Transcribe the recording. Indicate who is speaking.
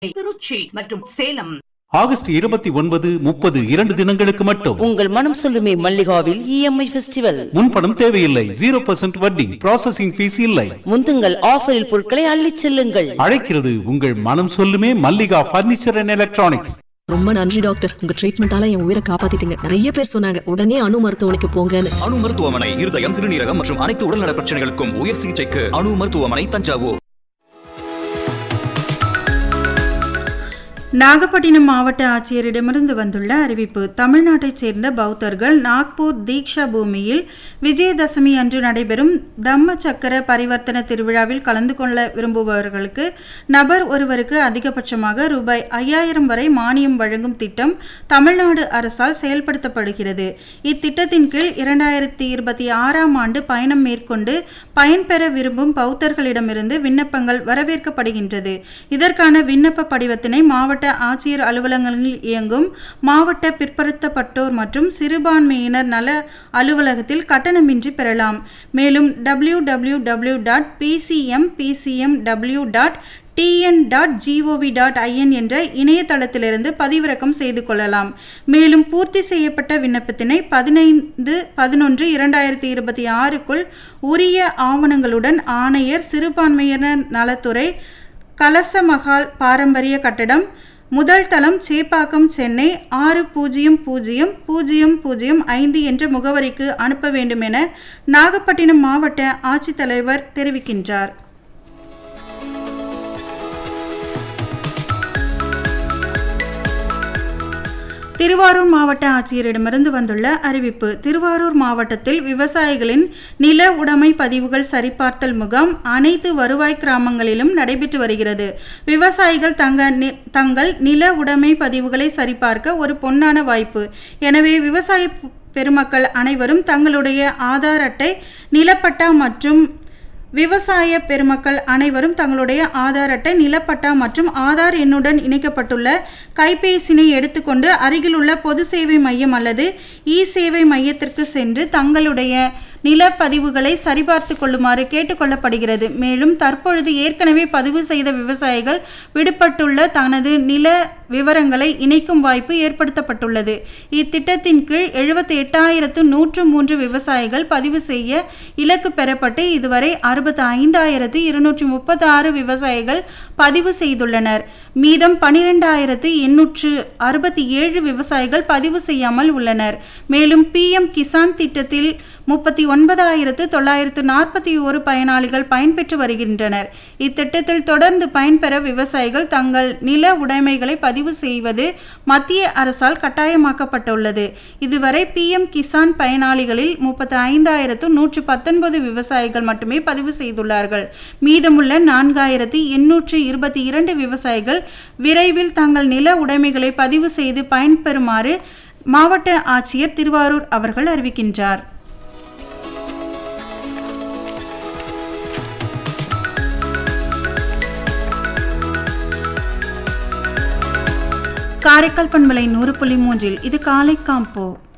Speaker 1: திருச்சி மற்றும் சேலம்.
Speaker 2: ஆகஸ்ட் 29, 30 2 தினங்களுக்கு மட்டும்
Speaker 3: உங்கள் மனம் சொல்லுமே மல்லிகாவில் EMI ஃபெஸ்டிவல்.
Speaker 2: முன்பணம் தேவையில்லை. 0% வட்டி. ப்ராசஸிங் ஃபீஸ் இல்லை.
Speaker 3: முந்துங்கள் ஆஃபரில் பொருட்களை அள்ளிச் செல்லுங்கள்.
Speaker 2: அழைக்கிறது உங்கள் மனம் சொல்லுமே மல்லிகா பர்னிச்சர் அண்ட் எலக்ட்ரானிக்ஸ்.
Speaker 4: ரொம்ப நன்றி டாக்டர், உங்க ட்ரீட்மெண்டால என் உயிரை காப்பாத்திட்டீங்க. நிறைய பேர் சொன்னாங்க உடனே அணு மருத்துவமனைக்கு போங்கன்னு.
Speaker 5: அணு மருத்துவமனை இருதயம், சிறுநீரகம் மற்றும் அனைத்து உடல்நல பிரச்சனைகளுக்கும் உயர் சிகிச்சைக்கு அணு மருத்துவமனை, தஞ்சாவூர்.
Speaker 6: நாகப்பட்டினம் மாவட்ட ஆட்சியரிடமிருந்து வந்துள்ள அறிவிப்பு. தமிழ்நாட்டைச் சேர்ந்த பௌத்தர்கள் நாக்பூர் தீக்ஷா பூமியில் விஜயதசமி அன்று நடைபெறும் தம்ம சக்கர பரிவர்த்தன திருவிழாவில் கலந்து கொள்ள விரும்புபவர்களுக்கு நபர் ஒருவருக்கு அதிகபட்சமாக ரூபாய் 5000 வரை மானியம் வழங்கும் திட்டம் தமிழ்நாடு அரசால் செயல்படுத்தப்படுகிறது. இத்திட்டத்தின் கீழ் 2026ஆம் ஆண்டு பயணம் மேற்கொண்டு பயன்பெற விரும்பும் பௌத்தர்களிடமிருந்து விண்ணப்பங்கள் வரவேற்கப்படுகின்றது. இதற்கான விண்ணப்ப படிவத்தினை மாவட்ட ஆட்சியர் அலுவலகங்களில் இயங்கும் மாவட்ட பிற்படுத்தப்பட்டோர் மற்றும் சிறுபான்மையினர் நல அலுவலகத்தில் கட்டணமின்றி பெறலாம். மேலும் www.pcmpcmw.tn.gov.in என்ற இணையதளத்திலிருந்து பதிவிறக்கம் செய்து கொள்ளலாம். மேலும் பூர்த்தி செய்யப்பட்ட விண்ணப்பத்தினை 15/11/2026க்குள் உரிய ஆவணங்களுடன் ஆணையர், சிறுபான்மையினர் நலத்துறை, கலசமகால் பாரம்பரிய கட்டடம், முதல் தளம், சேப்பாக்கம், சென்னை 600005 என்ற முகவரிக்கு அனுப்ப வேண்டும் என நாகப்பட்டினம் மாவட்ட ஆட்சித்தலைவர் தெரிவிக்கின்றார். திருவாரூர் மாவட்ட ஆட்சியரிடமிருந்து வந்துள்ள அறிவிப்பு. திருவாரூர் மாவட்டத்தில் விவசாயிகளின் நில உடைமை பதிவுகள் சரிபார்த்தல் முகாம் அனைத்து வருவாய் கிராமங்களிலும் நடைபெற்று வருகிறது. விவசாயிகள் தங்கள் நில உடைமை பதிவுகளை சரிபார்க்க ஒரு பொன்னான வாய்ப்பு. எனவே விவசாய பெருமக்கள் அனைவரும் தங்களுடைய ஆதார் அட்டை, நிலப்பட்டா மற்றும் விவசாய பெருமக்கள் அனைவரும் தங்களுடைய ஆதார் அட்டை, நிலப்பட்டா மற்றும் ஆதார் எண்ணுடன் இணைக்கப்பட்டுள்ள கைபேசினை எடுத்துக்கொண்டு அருகிலுள்ள பொது சேவை மையம் அல்லது சேவை மையத்திற்கு சென்று தங்களுடைய நிலப்பதிவுகளை சரிபார்த்து கொள்ளுமாறு கேட்டுக்கொள்ளப்படுகிறது. மேலும் தற்பொழுது ஏற்கனவே பதிவு செய்த விவசாயிகள் விடுபட்டுள்ள தனது நில விவரங்களை இணைக்கும் வாய்ப்பு ஏற்படுத்தப்பட்டுள்ளது. இத்திட்டத்தின் கீழ் 78,103 விவசாயிகள் பதிவு செய்ய இலக்கு பெறப்பட்டு இதுவரை 65,236 விவசாயிகள் பதிவு செய்துள்ளனர். மீதம் 12,867 விவசாயிகள் பதிவு செய்யாமல் உள்ளனர். மேலும் PM கிசான் திட்டத்தில் 39,941 பயனாளிகள் பயன்பெற்று வருகின்றனர். இத்திட்டத்தில் தொடர்ந்து பயன்பெற விவசாயிகள் தங்கள் நில உடைமைகளை பதிவு செய்வது மத்திய அரசால் கட்டாயமாக்கப்பட்டுள்ளது. இதுவரை PM கிசான் பயனாளிகளில் 35,119 விவசாயிகள் மட்டுமே பதிவு செய்துள்ளார்கள். மீதமுள்ள 4,822 விவசாயிகள் விரைவில் தங்கள் நில உடைமைகளை பதிவு செய்து பயன்பெறுமாறு மாவட்ட ஆட்சியர் திருவாரூர் அவர்கள் அறிவிக்கின்றார். காரைக்கால் பண்பலை 100.3 இது காலை காம்போ.